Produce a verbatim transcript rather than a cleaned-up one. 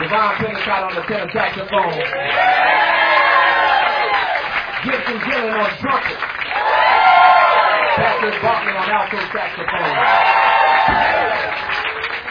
Devon Pennicott on the tenor saxophone. Gibson Gillen on trumpet. Patrick Bartley on alto saxophone.